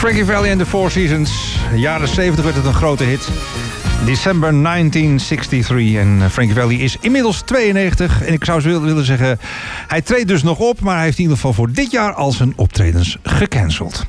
Frankie Valli en The Four Seasons. Jaren 70 werd het een grote hit. December 1963. En Frankie Valli is inmiddels 92. En ik zou willen zeggen, hij treedt dus nog op. Maar hij heeft in ieder geval voor dit jaar al zijn optredens gecanceld.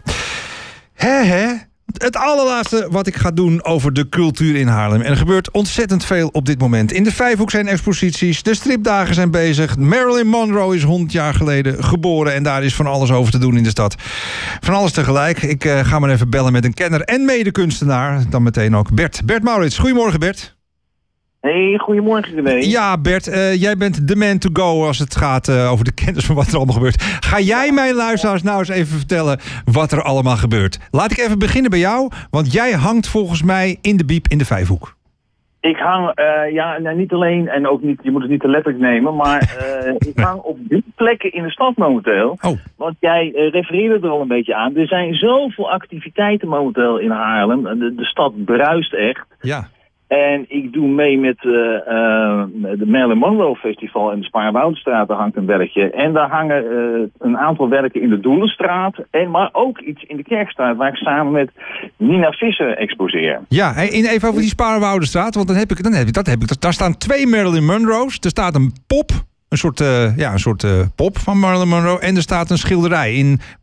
Het allerlaatste wat ik ga doen over de cultuur in Haarlem. En er gebeurt ontzettend veel op dit moment. In de Vijfhoek zijn exposities, de stripdagen zijn bezig. Marilyn Monroe is 100 jaar geleden geboren. En daar is van alles over te doen in de stad. Van alles tegelijk. Ik ga maar even bellen met een kenner en medekunstenaar. Dan meteen ook Bert. Bert Maurits. Goedemorgen, Bert. Hey, goedemorgen René. Ja, Bert, jij bent the man to go als het gaat over de kennis van wat er allemaal gebeurt. Ga jij mijn luisteraars nou eens even vertellen wat er allemaal gebeurt? Laat ik even beginnen bij jou, want jij hangt volgens mij in de biep in de Vijfhoek. Ik hang, niet alleen, en ook niet, je moet het niet te letterlijk nemen, maar ik hang op 3 plekken in de stad momenteel. Oh. Want jij refereerde er al een beetje aan. Er zijn zoveel activiteiten momenteel in Haarlem. De stad bruist echt. Ja. En ik doe mee met de Marilyn Monroe Festival in de Spaarnwoudestraat. Daar hangt een werkje. En daar hangen een aantal werken in de Doelenstraat. Maar ook iets in de Kerkstraat, waar ik samen met Nina Visser exposeer. Ja, even over die Spaarnwoudestraat. Want daar staan 2 Marilyn Monroe's. Er staat een pop. Een soort pop van Marilyn Monroe. En er staat een schilderij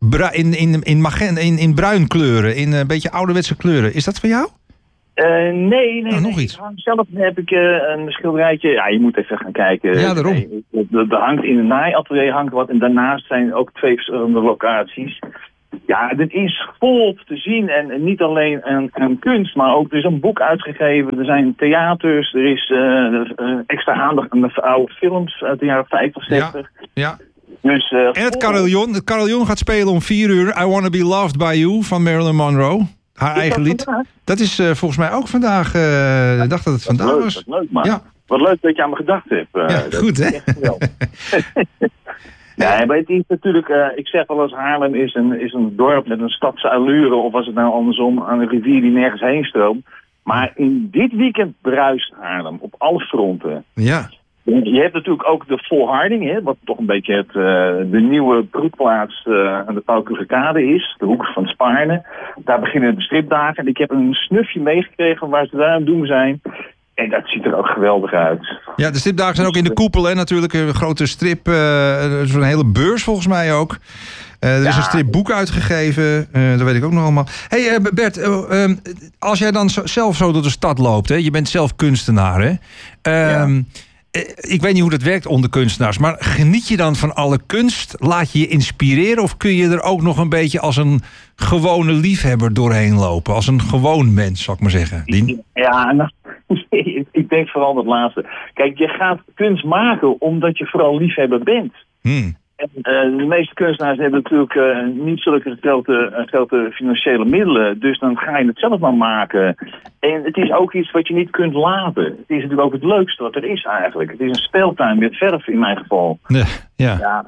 in bruin kleuren. In een beetje ouderwetse kleuren. Is dat van jou? Nee. Nog iets. Zelf heb ik een schilderijtje. Ja, je moet even gaan kijken. Ja, daarom. Er hangt in een naaiatelier hangt wat. En daarnaast zijn ook 2 verschillende locaties. Ja, dit is volop te zien. En niet alleen aan kunst, maar ook er is een boek uitgegeven. Er zijn theaters. Er is extra aandacht aan de oude films uit de jaren 50, 60. Ja. Dus, en het carillon. Het carillon gaat spelen om 4 uur. I Wanna Be Loved By You van Marilyn Monroe. Haar eigen lied. Vandaag? Dat is volgens mij ook vandaag. Ik dacht dat het vandaag was. Dat is leuk, man. Ja. Wat leuk dat je aan me gedacht hebt. Ja, goed, hè? Ja, maar het is natuurlijk, ik zeg wel eens, Haarlem is een dorp met een stadse allure, of was het nou andersom, aan een rivier die nergens heen stroomt. Maar in dit weekend bruist Haarlem op alle fronten. Ja. Je hebt natuurlijk ook de Volharding, hè, wat toch een beetje de nieuwe broedplaats aan de Pauwkrugerkade is, de hoek van Spaarne. Daar beginnen de stripdagen en ik heb een snufje meegekregen waar ze daar aan het doen zijn. En dat ziet er ook geweldig uit. Ja, de stripdagen zijn ook in de koepel, hè, natuurlijk. Een grote strip, zo'n hele beurs volgens mij ook. Er is een stripboek uitgegeven, dat weet ik ook nog allemaal. Hey Bert, als jij dan zelf zo door de stad loopt, hè, je bent zelf kunstenaar, hè? Ik weet niet hoe dat werkt onder kunstenaars, maar geniet je dan van alle kunst? Laat je je inspireren of kun je er ook nog een beetje als een gewone liefhebber doorheen lopen? Als een gewoon mens, zal ik maar zeggen. Ja, nou, ik denk vooral dat laatste. Kijk, je gaat kunst maken omdat je vooral liefhebber bent. En de meeste kunstenaars hebben natuurlijk niet zulke grote financiële middelen. Dus dan ga je het zelf maar maken. En het is ook iets wat je niet kunt laten. Het is natuurlijk ook het leukste wat er is eigenlijk. Het is een speeltuin met verf in mijn geval. Ja,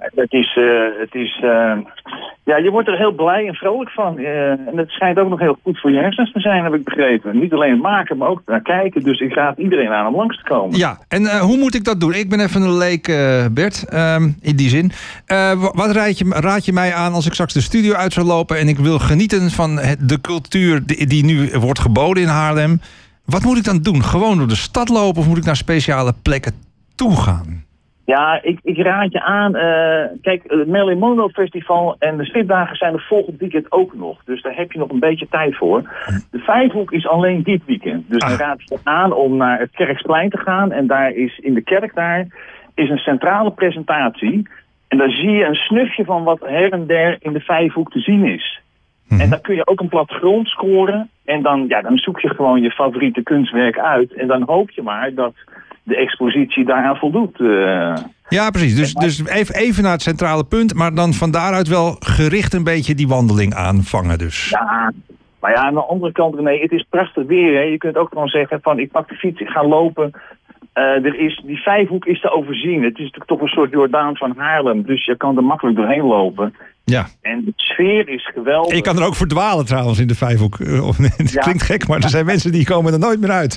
je wordt er heel blij en vrolijk van. En het schijnt ook nog heel goed voor je hersens te zijn, heb ik begrepen. Niet alleen het maken, maar ook naar kijken. Dus ik raad iedereen aan om langs te komen. Ja, en hoe moet ik dat doen? Ik ben even een leek, Bert, in die zin. Wat raad je mij aan als ik straks de studio uit zou lopen en ik wil genieten van de cultuur die nu wordt geboden in Haarlem? Wat moet ik dan doen? Gewoon door de stad lopen of moet ik naar speciale plekken toe gaan? Ja, ik raad je aan. Kijk, het Marilyn Monroe Festival en de stripdagen zijn er volgend weekend ook nog. Dus daar heb je nog een beetje tijd voor. De Vijfhoek is alleen dit weekend. Dus dan raad je aan om naar het Kerksplein te gaan. En daar is in de kerk is een centrale presentatie. En daar zie je een snufje van wat her en der in de Vijfhoek te zien is. En dan kun je ook een plattegrond scoren. En dan zoek je gewoon je favoriete kunstwerk uit. En dan hoop je maar dat de expositie daaraan voldoet. Ja, precies. Dus even naar het centrale punt. Maar dan van daaruit wel gericht een beetje die wandeling aanvangen dus. Ja, maar ja, aan de andere kant, René, het is prachtig weer. Hè. Je kunt ook gewoon zeggen van ik pak de fiets, ik ga lopen. Die Vijfhoek is te overzien. Het is natuurlijk toch een soort Jordaan van Haarlem. Dus je kan er makkelijk doorheen lopen. Ja. En de sfeer is geweldig. En je kan er ook verdwalen trouwens in de Vijfhoek. Het klinkt gek, maar er zijn mensen die komen er nooit meer uit.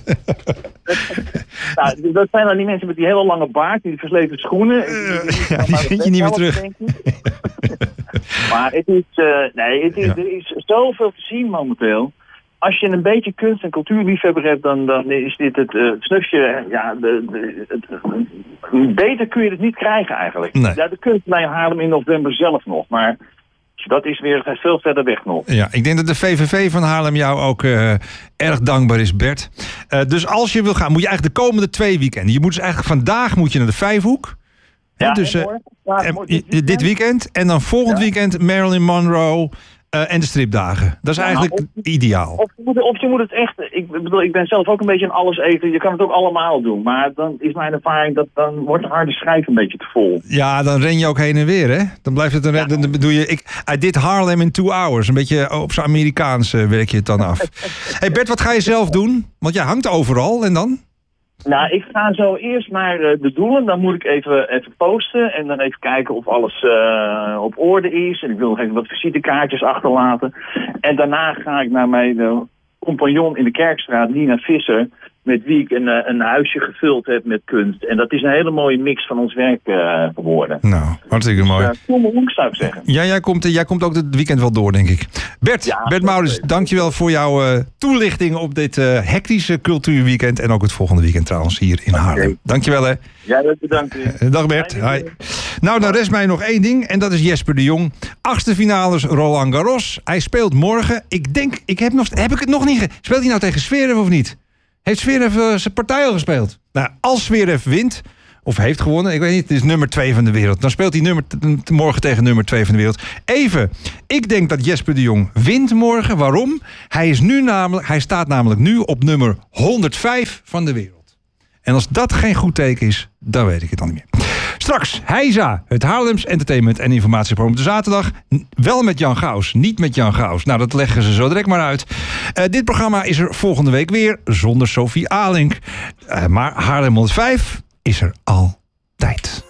Nou, dat zijn dan die mensen met die hele lange baard, die versleten schoenen. Die vind je niet meer terug. Maar het is, er is zoveel te zien momenteel. Als je een beetje kunst- en cultuurliefhebber hebt, dan is dit het snufje. Beter kun je het niet krijgen eigenlijk. Nee. Ja, de kunst bij Haarlem in november zelf nog, maar dat is weer veel verder weg nog. Ja, ik denk dat de VVV van Haarlem jou ook erg dankbaar is, Bert. Dus als je wil gaan, moet je eigenlijk de komende 2 weekenden. Je moet dus eigenlijk vandaag moet je naar de Vijfhoek. Ja, Dus morgen, dit weekend. En dan volgend weekend Marilyn Monroe en de stripdagen. Dat is eigenlijk ideaal. Of je moet het echt. Ik bedoel, ik ben zelf ook een beetje een alleseter. Je kan het ook allemaal doen. Maar dan is mijn ervaring dat dan wordt de harde schijf een beetje te vol. Ja, dan ren je ook heen en weer, hè? Dan blijft het dan doe je. I did Harlem in 2 hours. Een beetje op zijn Amerikaans werk je het dan af. Hey Bert, wat ga je zelf doen? Want jij hangt overal en dan? Nou, ik ga zo eerst naar de doelen. Dan moet ik even posten en dan even kijken of alles op orde is. En ik wil nog even wat visitekaartjes achterlaten. En daarna ga ik naar mijn compagnon in de Kerkstraat, Nina Visser, met wie ik een huisje gevuld heb met kunst. En dat is een hele mooie mix van ons werk geworden. Nou, hartstikke mooi. Kom maar om, zou ik zeggen. Ja, jij komt ook het weekend wel door, denk ik. Bert Mouders, dankjewel voor jouw toelichting op dit hectische cultuurweekend. En ook het volgende weekend trouwens hier in Haarlem. Dankjewel, hè. Ja, bedankt. Dag Bert. Hi. Nou, dan rest mij nog 1 ding. En dat is Jesper de Jong. 8e finales Roland Garros. Hij speelt morgen. Ik denk, heb ik het nog niet... Speelt hij nou tegen Zverev of niet? Heeft Zverev zijn partij al gespeeld? Nou, als Zverev wint, of heeft gewonnen, ik weet niet, het is nummer 2 van de wereld. Dan speelt hij morgen tegen nummer 2 van de wereld. Even, ik denk dat Jesper de Jong wint morgen. Waarom? Hij staat namelijk nu op nummer 105 van de wereld. En als dat geen goed teken is, dan weet ik het dan niet meer. Straks Heisa, het Haarlems entertainment en informatieprogramma op de zaterdag. Wel met Jan Gaus, niet met Jan Gaus. Nou, dat leggen ze zo direct maar uit. Dit programma is er volgende week weer, zonder Sophie Alink. Maar Haarlem 105 is er altijd.